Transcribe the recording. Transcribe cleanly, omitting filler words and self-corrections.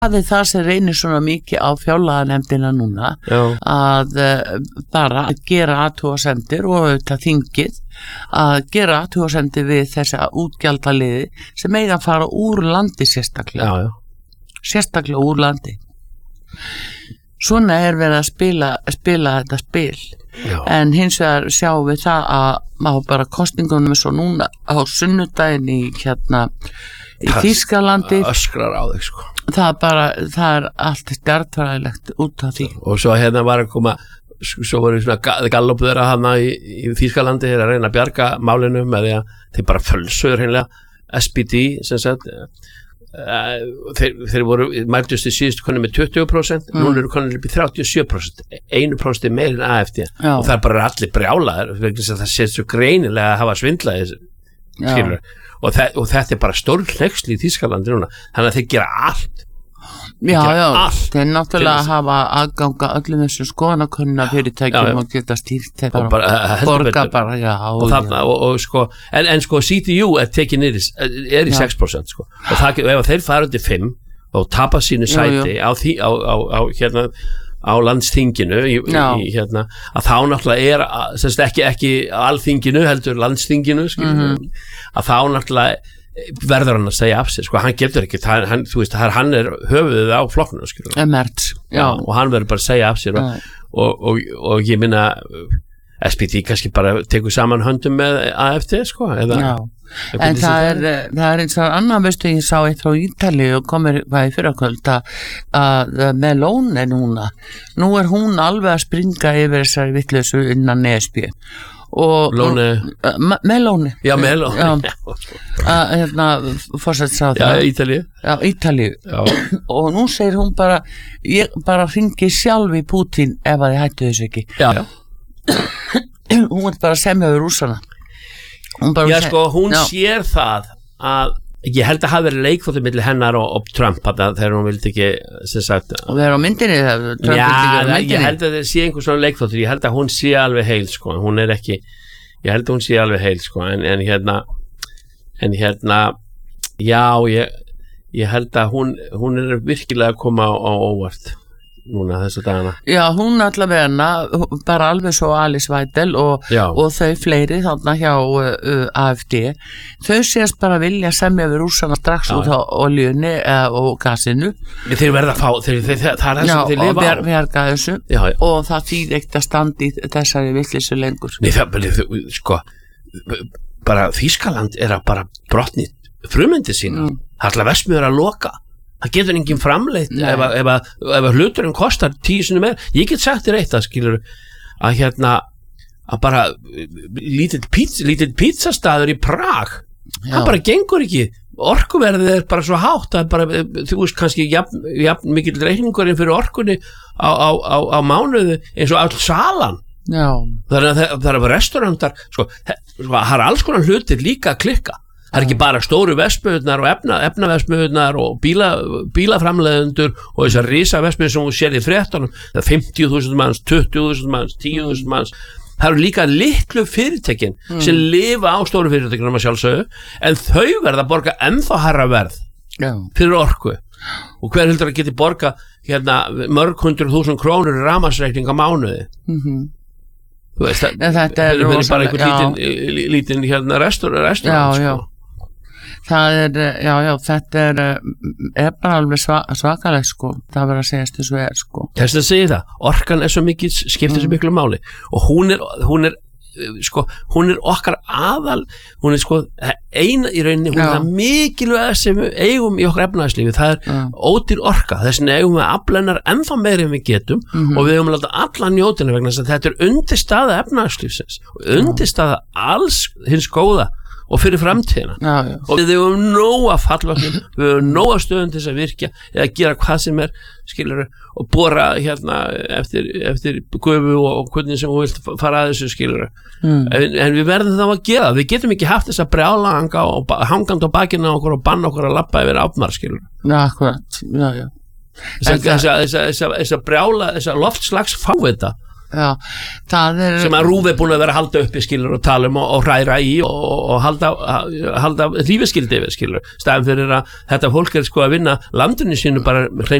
Það það sem reynir svona mikið á fjárlaganefndina núna að bara gera athugasemdir og auðvitað þingið að gera athugasemdir við þessa útgjaldaliði sem eiga að fara úr landi sérstaklega. Sérstaklega úr landi. Svona verið að spila þetta spil. En hins vegar sjáum við það að á bara kosningunum svo núna á sunnudaginn í Þýskalandi öskrar á þig sko. Það allt stjartfræðilegt út af því. Og svo var að koma svo voru svona gallop þeirra hana í Þýskalandi að reyna að bjarga málinu með því að þeir bara fölsuður hreinlega SPD sem sagt þeir voru mæltust í síðustu konu með 20%, núna eru konur upp í 37%, 1% meir en AFD og það bara allir brjálaðir vegna þess að það sé svo greinilega að hafa svindlaði skilur og þetta bara stórhlegsli í Þýskalandi núna, þannig að þeir gera allt þeir náttúrulega hafa aðganga öllum þessu skoðanakönnuna fyrirtækjum og geta stýrt þeir borga bara og sko, en sko CDU tekin í 6% sko, og það, ef þeir fara undir 5 og tapa sínu sæti á landsþinginu að þá náttúrulega ekki alþinginu heldur landsþinginu að þá náttúrulega verður hann að segja af sig, sko, hann getur ekki þú veist, hann höfuðið á flokknu og hann verður bara að segja af sig og ég minna SPD kannski bara tekur saman höndum með AFD, sko en það eins og annan veistu, ég sá eitt frá Ítalíu og komir hvað í fyrrakvöld að Meloni nú hún alveg að springa yfir þessari vitleysu innan ESB og Meloni forsætisráðherra Ítalíu og nú segir hún bara ég bara hringi sjálf í Putin ef að þið hættu þessu ekki hún bara semja við rússana hún sér það að ég held að hafa verið leikþóttur milli hennar og Trump þegar hún vildi ekki sem sagt og vera á myndinni ég held að það sé einhver svona leikþóttur, ég held að hún sé alveg heil sko, hún ekki ég held að hún sé alveg heil sko, en ég held að hún virkilega að koma á óvart núna þessu dagana. Já, hún allavega bara alveg svo Alice Weidel og þau fleiri þarna hjá AFD, þau sést bara vilja semja við rússana strax út á oljunni og gasinu þeir verða að fá það er það sem þeir lifa á verga þessu og það þýðir ekkert að standa í þessari vitleysu lengur. Nei, það sko bara Þýskaland að bara brotni frumyndi sína það alltaf verksmiðjur að loka það getur enginn framleitt ef hluturinn kostar 10 sinnum meir. Ég get sagt þér eitt að skilur að að bara lítill pizzastaður í Prag það bara gengur ekki, orkuverðið bara svo hátt, það bara þú veist kannski jafn mikill reikningurinn fyrir orkunni á mánuði eins og all salan þannig að það bara restaurantar sko, það alls konar hlutir líka að klikka. Það ekki bara stóru vespöðunar og efnavespöðunar og bílaframleiðendur og þessar risa vespöður sem þú sér í fréttunum, það 50.000 manns, 20.000 manns, 10.000 manns. Það eru líka litlu fyrirtækin sem lifa á stóru fyrirtækinum að sjálfsögðu, en þau verða að borga ennþá hærra verð fyrir orku. Og hver heldur að geti borga mörg 100.000 krónur í rafmagnsreikning á mánuði? Þú veist, þetta er bara einhvern lítinn restaurant sko. Það þetta er bara alveg svakaleg sko, það verður að segjast þessu sko. Þess að segja það, orkan svo mikið, skiptir svo miklu máli og hún er okkar aðal, hún er sko eina í rauninni, hún er mikilvæg sem við eigum í okkar efnahagslífi, það er ódýr orka, þess vegna eigum við aflennar ennþá meiri en við getum og við eigum að láta alla njótina vegna þess að þetta er undirstaða efnahagslífsins og undirstaða alls hins góða og fyrir framtíðina og við höfum nóga fallvötnum, við höfum nóga stöðum til þess að virkja eða gera hvað sem skilur, og bora eftir gufu og hvernig sem þú vilt fara að þessu skilur en við verðum þá að gera, við getum ekki haft þess að brjála hangand á bakinu okkur og banna okkur að labba yfir áfnar skilur akkurat, þess að brjála, þess að loftslags fávita Já, það sem að RÚV búin að vera að halda uppi skilur og tala og hræra í og halda lífeskildi yfir skilur staðan fyrir að þetta fólk sko að vinna landinu sínu bara